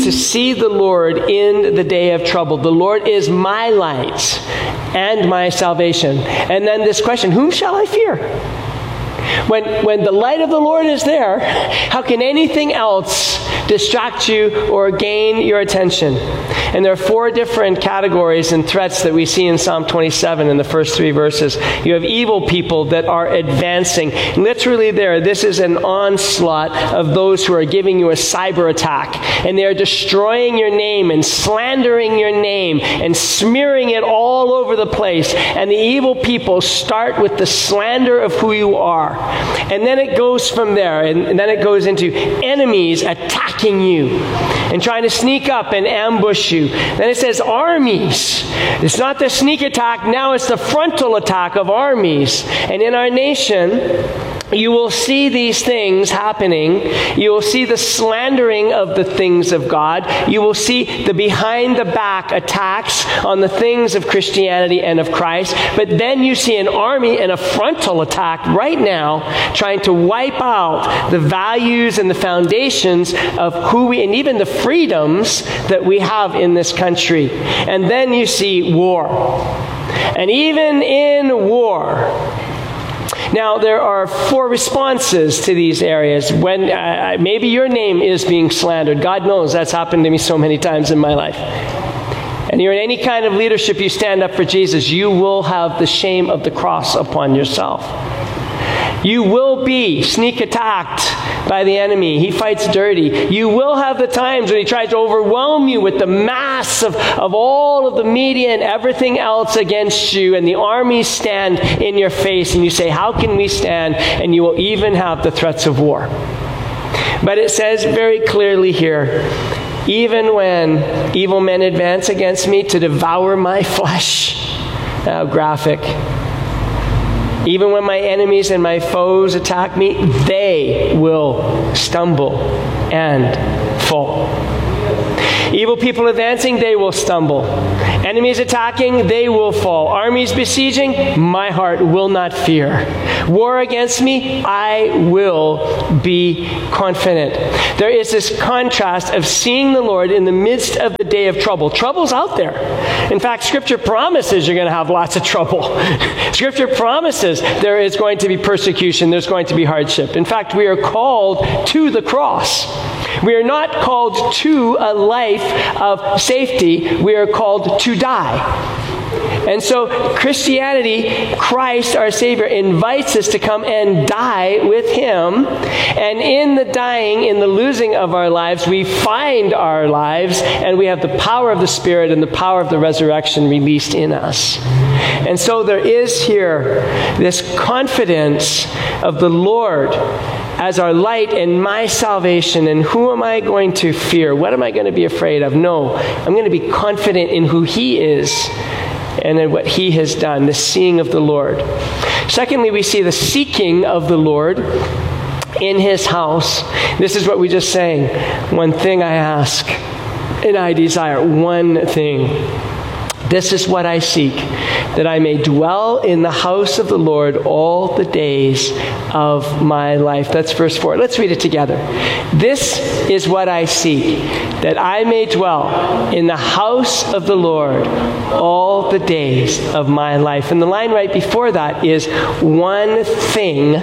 be to see the Lord in the day of trouble. The Lord is my light and my salvation. And then this question, whom shall I fear? When the light of the Lord is there, how can anything else distract you or gain your attention? And there are 4 different categories and threats that we see in Psalm 27 in the first 3 verses. You have evil people that are advancing. Literally this is an onslaught of those who are giving you a cyber attack. And they are destroying your name and slandering your name and smearing it all over the place. And the evil people start with the slander of who you are. And then it goes from there, and then it goes into enemies attacking you and trying to sneak up and ambush you. Then it says armies. It's not the sneak attack, now it's the frontal attack of armies. And in our nation, you will see these things happening. You will see the slandering of the things of God. You will see the behind-the-back attacks on the things of Christianity and of Christ. But then you see an army and a frontal attack right now trying to wipe out the values and the foundations of who we, and even the freedoms that we have in this country. And then you see war. And even in war, now, there are 4 responses to these areas. When maybe your name is being slandered. God knows that's happened to me so many times in my life. And you're in any kind of leadership, you stand up for Jesus, you will have the shame of the cross upon yourself. You will be sneak attacked by the enemy. He fights dirty. You will have the times when he tries to overwhelm you with the mass of all of the media and everything else against you, and the armies stand in your face, and you say, how can we stand? And you will even have the threats of war. But it says very clearly here, even when evil men advance against me to devour my flesh. How graphic. Even when my enemies and my foes attack me, they will stumble and fall. Evil people advancing, they will stumble. Enemies attacking, they will fall. Armies besieging, my heart will not fear. War against me, I will be confident. There is this contrast of seeing the Lord in the midst of the day of trouble. Trouble's out there. In fact, Scripture promises you're going to have lots of trouble. Scripture promises there is going to be persecution, there's going to be hardship. In fact, we are called to the cross. We are not called to a life of safety. We are called to die. And so Christianity, Christ our Savior, invites us to come and die with Him. And in the dying, in the losing of our lives, we find our lives, and we have the power of the Spirit and the power of the resurrection released in us. And so there is here this confidence of the Lord as our light and my salvation. And who am I going to fear? What am I going to be afraid of? No, I'm going to be confident in who He is and in what He has done, the seeing of the Lord. Secondly, we see the seeking of the Lord in His house. This is what we just sang. One thing I ask, and I desire. One thing. This is what I seek, that I may dwell in the house of the Lord all the days of my life. That's verse 4. Let's read it together. This is what I seek, that I may dwell in the house of the Lord all the days of my life. And the line right before that is one thing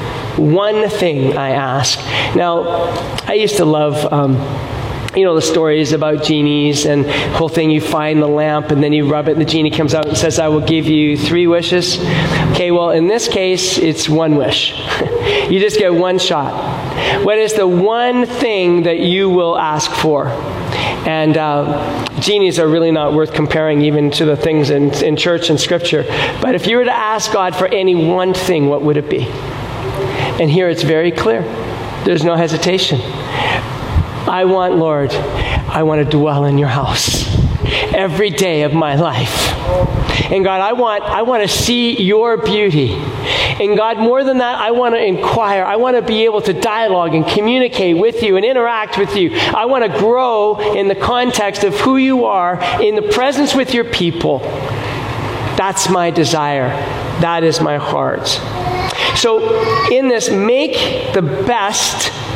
I ask. Now, I used to love the stories about genies and the whole thing. You find the lamp and then you rub it and the genie comes out and says, I will give you 3 wishes. Okay, well, in this case, it's 1 wish. You just get 1 shot. What is the one thing that you will ask for? And genies are really not worth comparing even to the things in church and Scripture. But if you were to ask God for any one thing, what would it be? And here it's very clear. There's no hesitation. I want to dwell in your house every day of my life. And God, I want to see your beauty. And God, more than that, I want to inquire. I want to be able to dialogue and communicate with you and interact with you. I want to grow in the context of who you are, in the presence with your people. That's my desire. That is my heart. So in this, make the best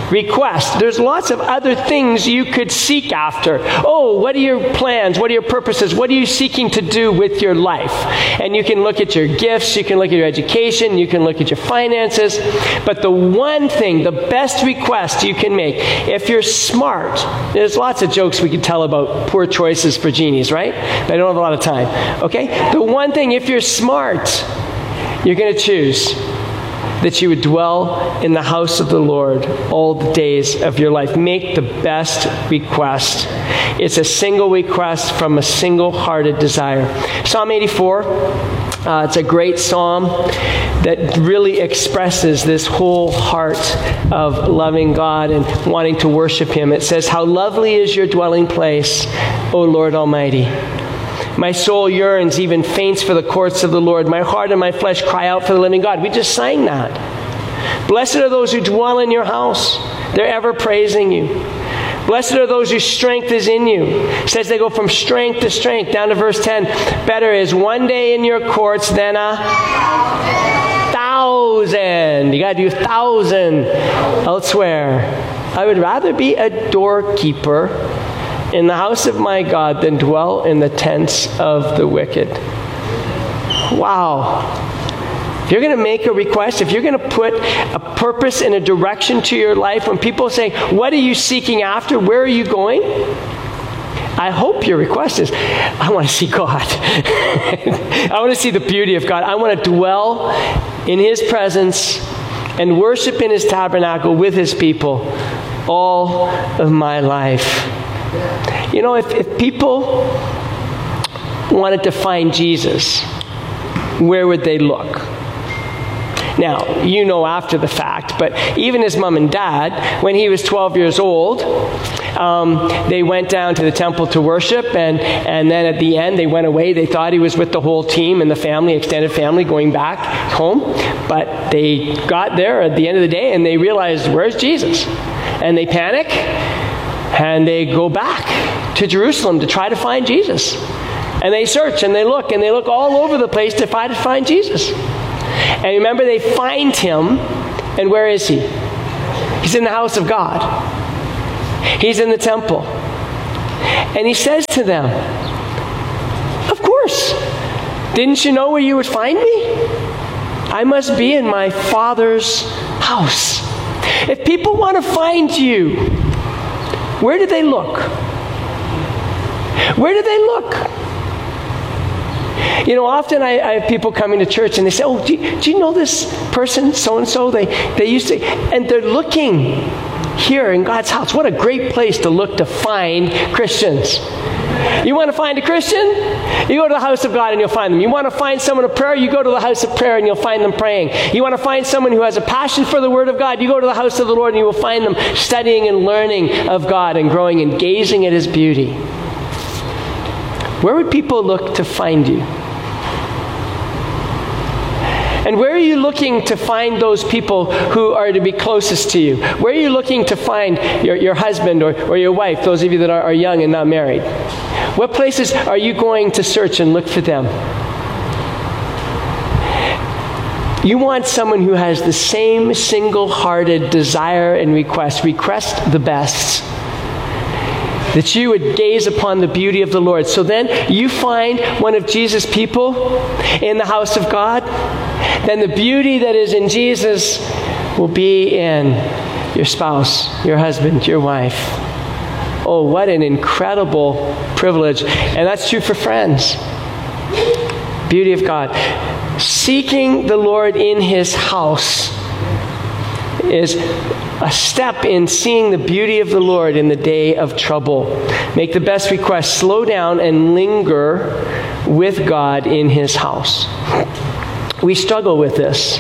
request. There's lots of other things you could seek after. Oh, what are your plans? What are your purposes? What are you seeking to do with your life? And you can look at your gifts, you can look at your education, you can look at your finances. But the one thing, the best request you can make, if you're smart, there's lots of jokes we could tell about poor choices for genies, right? But I don't have a lot of time. Okay? The one thing, if you're smart, you're going to choose that you would dwell in the house of the Lord all the days of your life. Make the best request. It's a single request from a single-hearted desire. Psalm 84, it's a great psalm that really expresses this whole heart of loving God and wanting to worship Him. It says, "How lovely is your dwelling place, O Lord Almighty. My soul yearns, even faints for the courts of the Lord. My heart and my flesh cry out for the living God." We just sang that. Blessed are those who dwell in your house. They're ever praising you. Blessed are those whose strength is in you. It says they go from strength to strength. Down to verse 10. Better is one day in your courts than 1,000. You got to do 1,000 elsewhere. I would rather be a doorkeeper in the house of my God than dwell in the tents of the wicked. Wow. If you're going to make a request, if you're going to put a purpose and a direction to your life, when people say, "What are you seeking after? Where are you going?" I hope your request is, I want to see God. I want to see the beauty of God. I want to dwell in His presence and worship in His tabernacle with His people all of my life. You know, if people wanted to find Jesus, where would they look? Now, you know after the fact, but even his mom and dad, when he was 12 years old, they went down to the temple to worship, and then at the end they went away. They thought he was with the whole team and the family, extended family, going back home. But they got there at the end of the day and they realized, where's Jesus? And they panic and they go back to Jerusalem to try to find Jesus. And they search and they look all over the place to try to find Jesus. And remember, they find him, and where is he? He's in the house of God. He's in the temple. And he says to them, "Of course, didn't you know where you would find me? I must be in my Father's house." If people want to find you, where do they look? Where do they look? You know, often I have people coming to church and they say, "Oh, do you know this person, so-and-so? They used to," and they're looking here in God's house. What a great place to look to find Christians. You want to find a Christian? You go to the house of God and you'll find them. You want to find someone of prayer? You go to the house of prayer and you'll find them praying. You want to find someone who has a passion for the Word of God? You go to the house of the Lord and you will find them studying and learning of God and growing and gazing at His beauty. Where would people look to find you? And where are you looking to find those people who are to be closest to you? Where are you looking to find your husband or your wife, those of you that are young and not married? What places are you going to search and look for them? You want someone who has the same single-hearted desire and request the best. That you would gaze upon the beauty of the Lord. So then you find one of Jesus' people in the house of God, then the beauty that is in Jesus will be in your spouse, your husband, your wife. Oh, what an incredible privilege. And that's true for friends. Beauty of God. Seeking the Lord in His house is a step in seeing the beauty of the Lord in the day of trouble. Make the best request. Slow down and linger with God in His house. We struggle with this.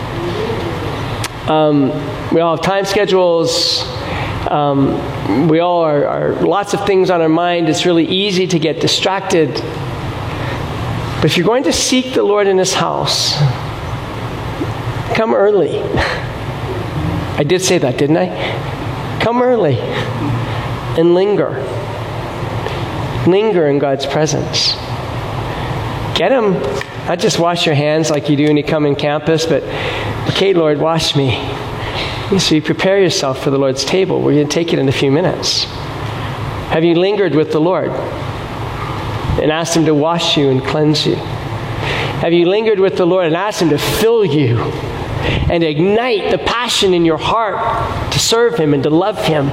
We all have time schedules. We all are lots of things on our mind. It's really easy to get distracted. But if you're going to seek the Lord in His house, come early. I did say that, didn't I? Come early and linger. Linger in God's presence. Get Him. Not just wash your hands like you do when you come in campus, but, okay, Lord, wash me. So you prepare yourself for the Lord's table. We're going to take it in a few minutes. Have you lingered with the Lord and asked Him to wash you and cleanse you? Have you lingered with the Lord and asked Him to fill you and ignite the passion in your heart to serve Him and to love Him?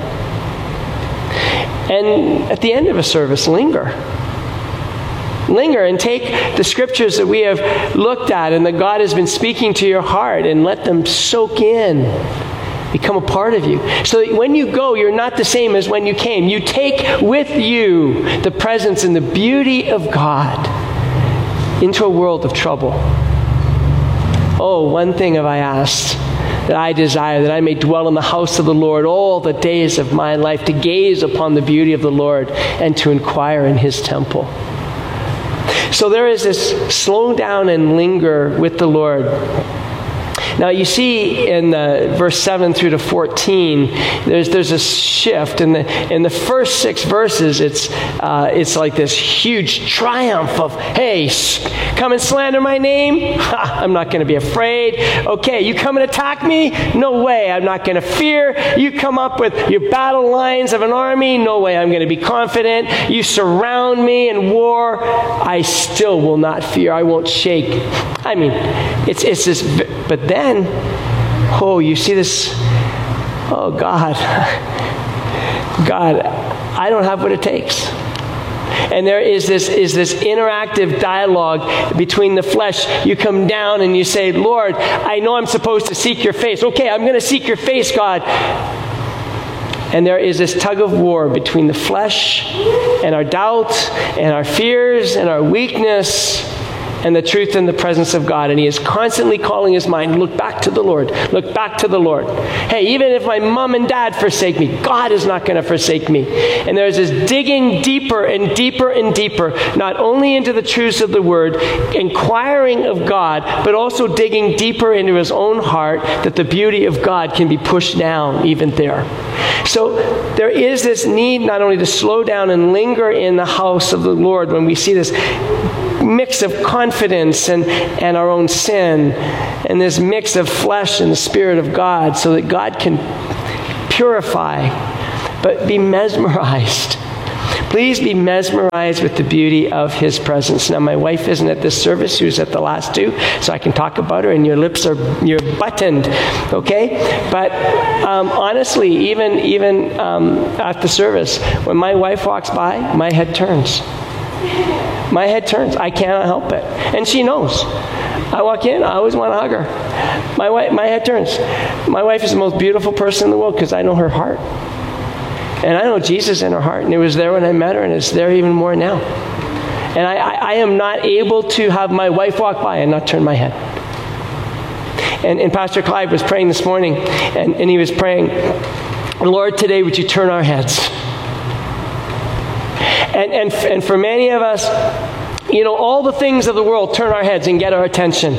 And at the end of a service, linger. Linger and take the scriptures that we have looked at and that God has been speaking to your heart and let them soak in, become a part of you. So that when you go, you're not the same as when you came. You take with you the presence and the beauty of God into a world of trouble. Oh, one thing have I asked, that I desire, that I may dwell in the house of the Lord all the days of my life, to gaze upon the beauty of the Lord and to inquire in His temple. So there is this slow down and linger with the Lord. Now you see in verse 7 through to 14, there's a shift. In the first 6 verses, it's like this huge triumph of, hey, come and slander my name? I'm not going to be afraid. Okay, you come and attack me? No way, I'm not going to fear. You come up with your battle lines of an army? No way, I'm going to be confident. You surround me in war? I still will not fear. I won't shake. I mean, it's this, but then, you see this, oh God, I don't have what it takes. And there is this interactive dialogue between the flesh. You come down and you say, Lord, I know I'm supposed to seek your face. Okay, I'm going to seek your face, God. And there is this tug of war between the flesh and our doubt and our fears and our weakness and the truth and the presence of God. And He is constantly calling his mind, look back to the Lord. Look back to the Lord. Hey, even if my mom and dad forsake me, God is not going to forsake me. And there's this digging deeper and deeper and deeper, not only into the truths of the Word, inquiring of God, but also digging deeper into his own heart, that the beauty of God can be pushed down even there. So there is this need not only to slow down and linger in the house of the Lord when we see this mix of confidence and our own sin, and this mix of flesh and the Spirit of God, so that God can purify, but be mesmerized. Please be mesmerized with the beauty of His presence. Now, my wife isn't at this service. She was at the last 2, so I can talk about her, and you're buttoned, okay? But honestly, even at the service, when my wife walks by, my head turns. My head turns. I cannot help it. And she knows. I walk in, I always want to hug her. My head turns. My wife is the most beautiful person in the world because I know her heart. And I know Jesus in her heart. And it was there when I met her, and it's there even more now. And I am not able to have my wife walk by and not turn my head. And Pastor Clive was praying this morning, and he was praying, Lord, today would you turn our heads? And for many of us, all the things of the world turn our heads and get our attention.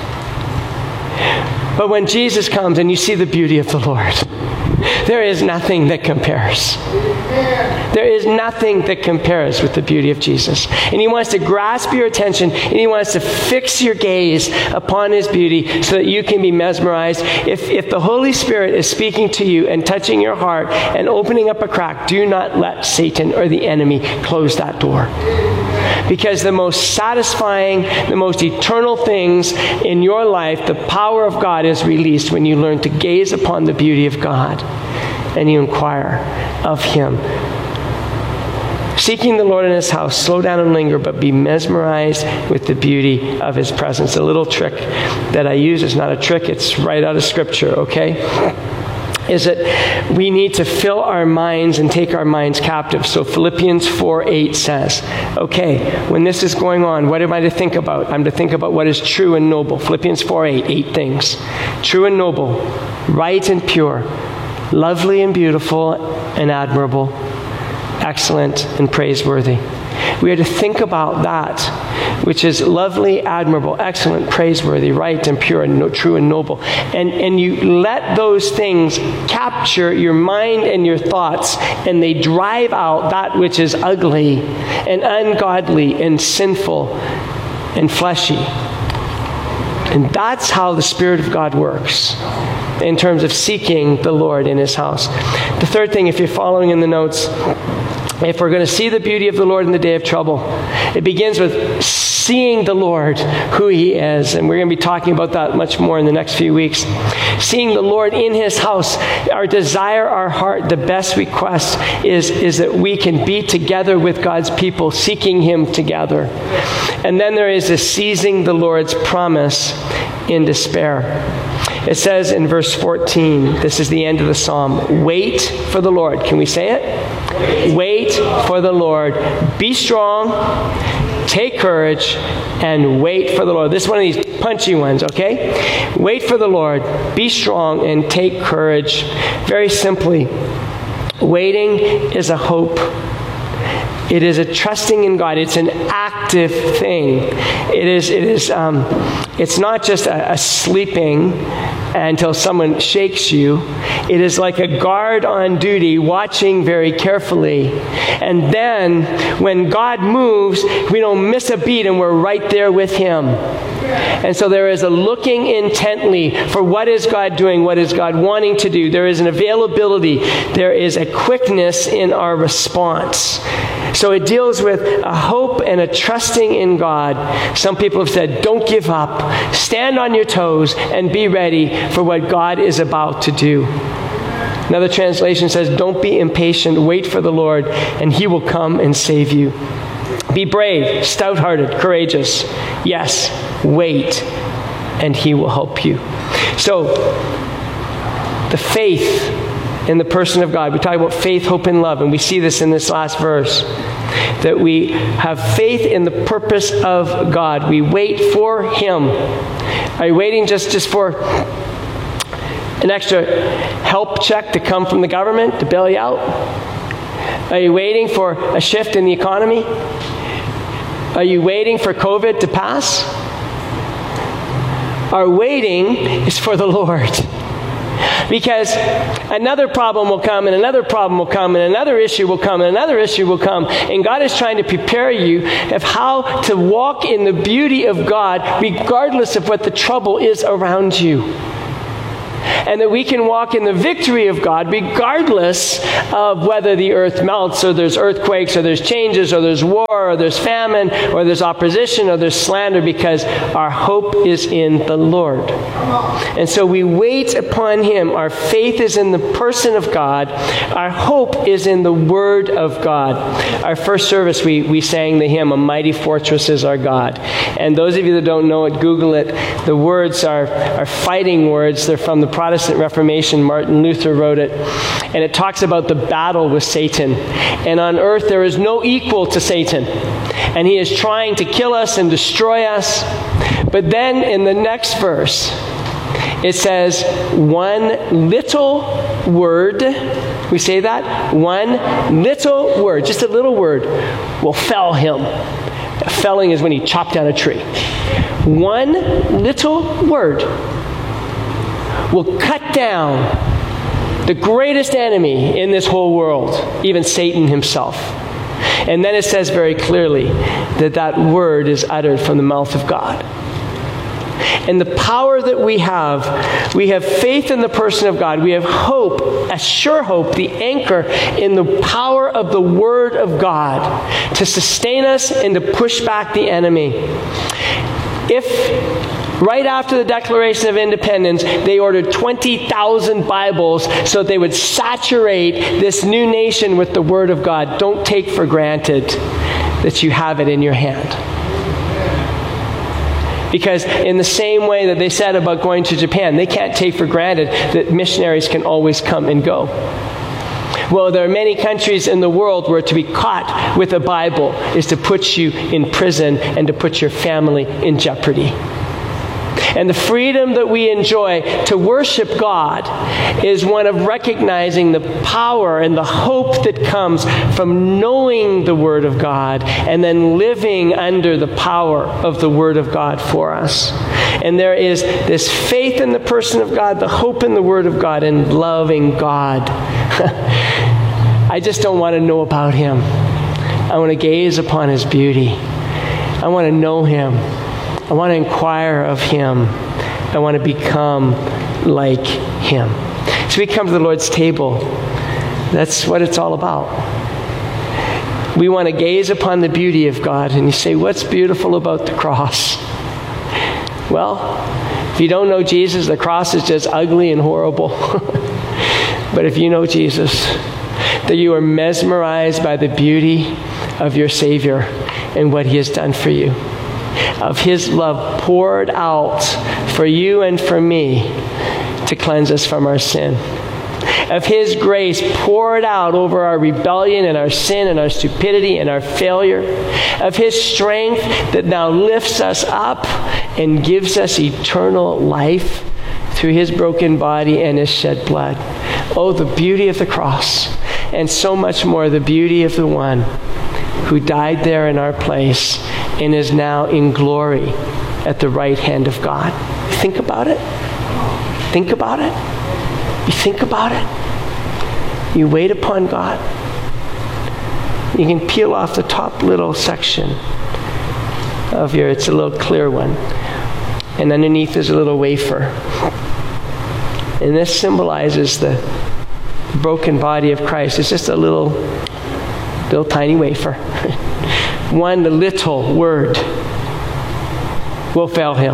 But when Jesus comes and you see the beauty of the Lord, there is nothing that compares. There is nothing that compares with the beauty of Jesus. And He wants to grasp your attention, and He wants to fix your gaze upon His beauty so that you can be mesmerized. If the Holy Spirit is speaking to you and touching your heart and opening up a crack, do not let Satan or the enemy close that door. Because the most satisfying, the most eternal things in your life, the power of God is released when you learn to gaze upon the beauty of God and you inquire of Him. Seeking the Lord in His house, slow down and linger, but be mesmerized with the beauty of His presence. A little trick that I use is not a trick, it's right out of Scripture, okay? Is that we need to fill our minds and take our minds captive. So Philippians 4:8 says, okay, when this is going on, what am I to think about? I'm to think about what is true and noble. Philippians 4:8, 8 things. True and noble, right and pure, lovely and beautiful and admirable, excellent and praiseworthy. We are to think about that, which is lovely, admirable, excellent, praiseworthy, right and pure, and true and noble. And you let those things capture your mind and your thoughts, and they drive out that which is ugly and ungodly and sinful and fleshy. And that's how the Spirit of God works. in terms of seeking the Lord in his house. The third thing, if you're following in the notes, if we're going to see the beauty of the Lord in the day of trouble, it begins with seeing the Lord, who he is. And we're going to be talking about that much more in the next few weeks. Seeing the Lord in his house, our desire, our heart, the best request is that we can be together with God's people, seeking him together. And then there is a seizing the Lord's promise in despair. It says in verse 14, this is the end of the psalm, wait for the Lord. Can we say it? Wait for the Lord. Be strong, take courage, and wait for the Lord. This is one of these punchy ones, okay? Wait for the Lord. Be strong and take courage. Very simply, waiting is a hope. It is a trusting in God. It's an active thing. It's not just a sleeping until someone shakes you. It is like a guard on duty, watching very carefully. And then when God moves, we don't miss a beat and we're right there with him. And so there is a looking intently for what is God doing, what is God wanting to do. There is an availability. There is a quickness in our response. So it deals with a hope and a trusting in God. Some people have said, don't give up. Stand on your toes and be ready for what God is about to do. Another translation says, don't be impatient. Wait for the Lord, and he will come and save you. Be brave, stout-hearted, courageous. Yes, wait, and he will help you. So, the faith in the person of God. We talk about faith, hope, and love, and we see this in this last verse. That we have faith in the purpose of God. We wait for him. Are you waiting just for an extra help check to come from the government to bail you out? Are you waiting for a shift in the economy? Are you waiting for COVID to pass? Our waiting is for the Lord. Because another problem will come, and another problem will come, and another issue will come, and another issue will come. And God is trying to prepare you of how to walk in the beauty of God regardless of what the trouble is around you. And that we can walk in the victory of God regardless of whether the earth melts, or there's earthquakes, or there's changes, or there's war, or there's famine, or there's opposition, or there's slander, because our hope is in the Lord. And so we wait upon him. Our faith is in the person of God. Our hope is in the Word of God. Our first service, we sang the hymn, "A Mighty Fortress is Our God." And those of you that don't know it, Google it. The words are fighting words. They're from the Protestant Reformation. Martin Luther wrote it. And it talks about the battle with Satan. And on earth there is no equal to Satan. And he is trying to kill us and destroy us. But then in the next verse, it says, one little word, we say that? One little word, just a little word, will fell him. Felling is when he chopped down a tree. One little word will cut down the greatest enemy in this whole world, even Satan himself. And then it says very clearly that that word is uttered from the mouth of God. And the power that we have faith in the person of God. We have hope, a sure hope, the anchor in the power of the Word of God to sustain us and to push back the enemy. If right after the Declaration of Independence, they ordered 20,000 Bibles so that they would saturate this new nation with the Word of God, don't take for granted that you have it in your hand. Because in the same way that they said about going to Japan, they can't take for granted that missionaries can always come and go. Well, there are many countries in the world where to be caught with a Bible is to put you in prison and to put your family in jeopardy. And the freedom that we enjoy to worship God is one of recognizing the power and the hope that comes from knowing the Word of God and then living under the power of the Word of God for us. And there is this faith in the person of God, the hope in the Word of God, and loving God. I just don't want to know about Him. I want to gaze upon His beauty. I want to know Him. I want to inquire of Him. I want to become like him. So we come to the Lord's table. That's what it's all about. We want to gaze upon the beauty of God. And you say, what's beautiful about the cross? Well, if you don't know Jesus, the cross is just ugly and horrible. But if you know Jesus, that you are mesmerized by the beauty of your Savior and what he has done for you, of his love poured out for you and for me to cleanse us from our sin, of his grace poured out over our rebellion and our sin and our stupidity and our failure, of his strength that now lifts us up and gives us eternal life through his broken body and his shed blood. Oh, the beauty of the cross, and so much more the beauty of the one who died there in our place and is now in glory at the right hand of God. Think about it. Think about it. You think about it. You wait upon God. You can peel off the top little section of it's a little clear one. And underneath is a little wafer. And this symbolizes the broken body of Christ. It's just a little tiny wafer. One little word will fail him.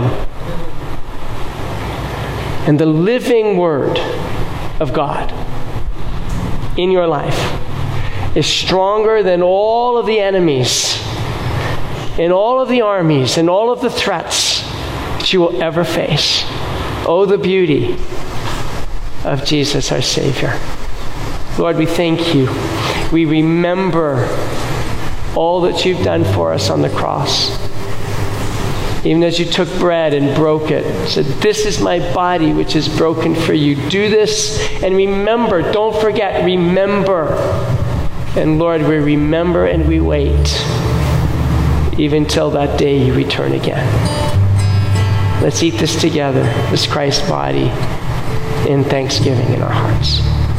And the living word of God in your life is stronger than all of the enemies and all of the armies and all of the threats that you will ever face. Oh, the beauty of Jesus, our Savior. Lord, we thank you. We remember all that you've done for us on the cross. Even as you took bread and broke it, said, this is my body which is broken for you. Do this and remember. Don't forget, remember. And Lord, we remember and we wait even till that day you return again. Let's eat this together, this Christ's body, in thanksgiving in our hearts.